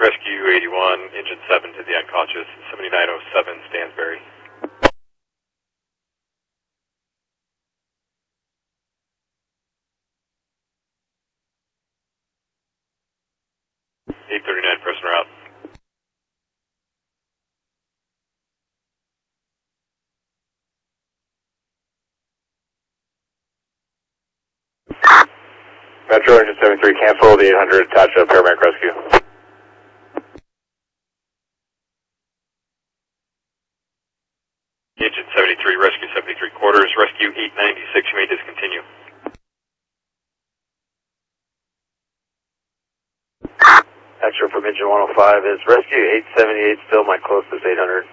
Rescue 81, engine 7 to the unconscious, 7907 Stansbury. Person route. Metro engine 73, cancel the 800, attach a paramedic rescue. Engine 73, rescue 73 quarters, rescue 896, you may discontinue. Extra from engine 105 is rescue 878, still my closest 800.